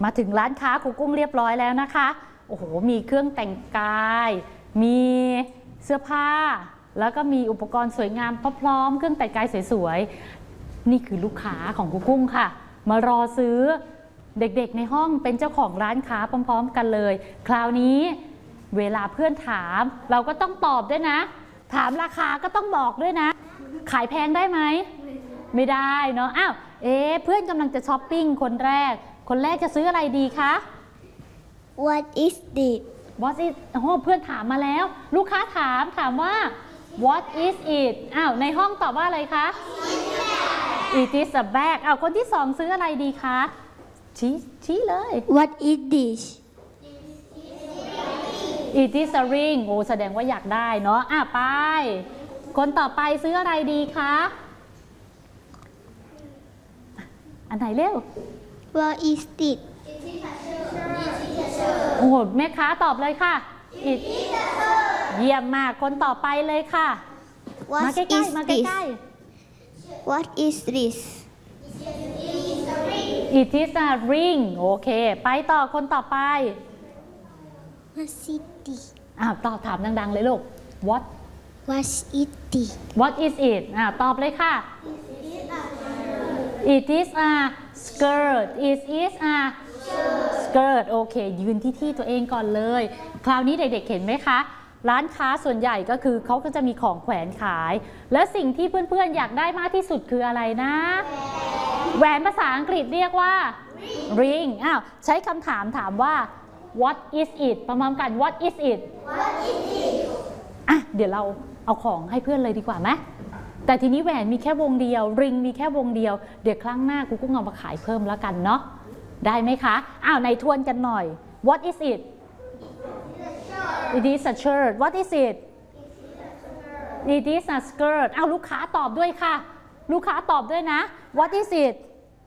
มาถึงร้านค้าครูกุ้งเรียบร้อยแล้วนะคะโอ้โหมีเครื่องแต่งกายมีเสื้อผ้าแล้วก็มีอุปกรณ์สวยงามพร้อมๆเครื่องแต่งกายสวยๆนี่คือลูกค้าของครูกุ้งค่ะมารอซื้อเด็กๆในห้องเป็นเจ้าของร้านค้าพร้อมๆกันเลยคราวนี้เวลาเพื่อนถามเราก็ต้องตอบด้วยนะถามราคาก็ต้องบอกด้วยนะขายแพงได้ไหมไม่ได้เนาะอ้าวเพื่อนกำลังจะช้อปปิ้งคนแรกจะซื้ออะไรดีคะ What is it? What is โอ้โหเพื่อนถามมาแล้วลูกค้าถามว่า What is it อ้าวในห้องตอบว่าอะไรคะ It is a bag อ้าวคนที่สองซื้ออะไรดีคะชี้เลย What is this? It is a ring โอ้แสดงว่าอยากได้เนาะไปคนต่อไปซื้ออะไรดีคะอันไหนเร็ว What is it? โอ้โหแม่ค้าตอบเลยค่ะ It เยี่ยมมากคนต่อไปเลยค่ะ มาใกล้ๆมาใกล้ๆ What is this? It is a ring โอเคไปต่อคนต่อไป What is it? ตอบถามดังๆเลยลูก What What is it? is it ตอบเลยค่ะ It is a skirt It is a skirt โอเคยืนที่ตัวเองก่อนเลยคราวนี้เด็กๆเห็นไหมคะร้านค้าส่วนใหญ่ก็คือเขาก็จะมีของแขวนขายและสิ่งที่เพื่อนๆอยากได้มากที่สุดคืออะไรนะแหวนภาษาอังกฤษเรียกว่า ring ใช้คำถามว่า What is it พร้อมๆกัน What is it เดี๋ยวเราเอาของให้เพื่อนเลยดีกว่าไหมแต่ทีนี้แหวนมีแค่วงเดียวริงมีแค่วงเดียวเดี๋ยวครั้งหน้ากูก็เอามาขายเพิ่มแล้วกันเนาะได้ไหมคะในทวนกันหน่อย What is it It is a shirt What is it It is a skirt ลูกค้าตอบด้วยค่ะลูกค้าตอบด้วยนะ What is it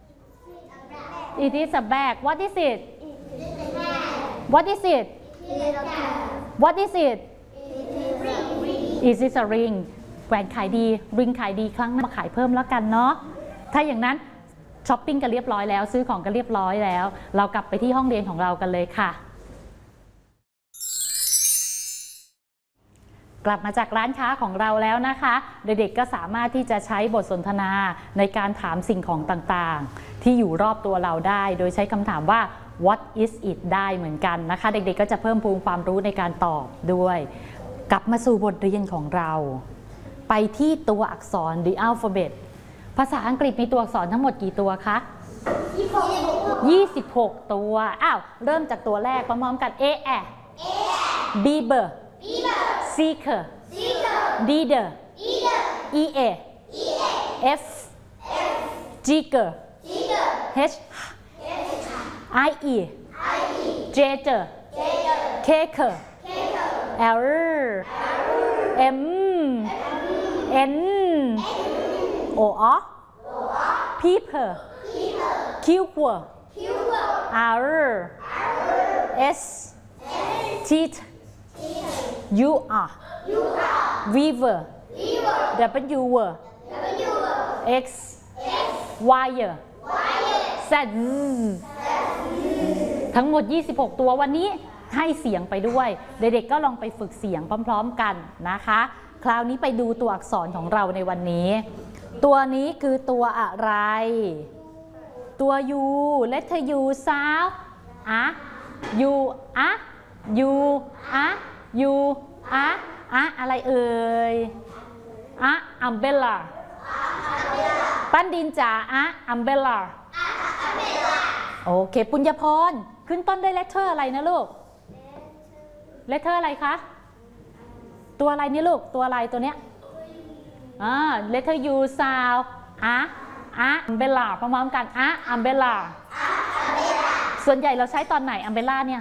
It is a bag What is it What is it What is it It is a ring แหวนขายดีริงขายดีครั้งหน้ามาขายเพิ่มแล้วกันเนาะถ้าอย่างนั้นช้อปปิ้งกันเรียบร้อยแล้วซื้อของกันเรียบร้อยแล้วเรากลับไปที่ห้องเรียนของเรากันเลยค่ะกลับมาจากร้านค้าของเราแล้วนะคะเด็กๆก็สามารถที่จะใช้บทสนทนาในการถามสิ่งของต่างๆที่อยู่รอบตัวเราได้โดยใช้คำถามว่า What is it ได้เหมือนกันนะคะเด็กๆก็จะเพิ่มพูนความรู้ในการตอบด้วยกลับมาสู่บทเรียนของเราไปที่ตัวอักษร the alphabet ภาษาอังกฤษมีตัวอักษรทั้งหมดกี่ตัวคะ26 ตัวเริ่มจากตัวแรกพร้อมๆกัน A Beaver Seeker Leader EA F Jigger H IE Jager Caker L M N O People Cure R S Teeth You are Weaver W X Wire Z ทั้งหมด26ตัววันนี้ให้เสียงไปด้วยเด็กๆก็ลองไปฝึกเสียงพร้อมๆกันนะคะคราวนี้ไปดูตัวอักษรของเราในวันนี้ตัวนี้คือตัวอะไรตัว U letter U sound U U U อะไรเอ่ยumbrella ปั้นดินจ๋าumbrella โอเคปุญญพรขึ้นต้นด้วย letter อะไรนะลูก letter อะไรคะตัวอะไรนี่ลูกตัวอะไรตัวเนี้ยletter U sound umbrella พร้อมๆกันumbrella ส่วนใหญ่เราใช้ตอนไหน umbrella เนี่ย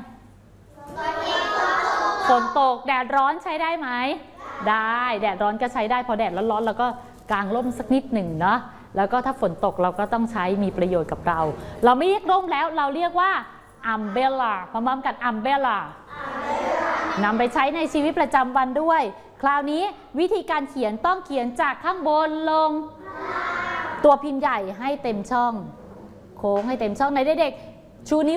ฝนตกแดดร้อนใช้ได้ไหมได้แดดร้อนก็ใช้ได้พอแดดร้อนๆเราก็กางร่มสักนิดหนึ่งเนาะแล้วก็ถ้าฝนตกเราก็ต้องใช้มีประโยชน์กับเราไม่เรียกร่มแล้วเราเรียกว่า umbrella พร้อมๆกัน umbrella นำไปใช้ในชีวิตประจำวันด้วยคราวนี้วิธีการเขียนต้องเขียนจากข้างบนลงตัวพิมพ์ใหญ่ให้เต็มช่องโค้งให้เต็มช่องในเด็กๆชูนิ้ว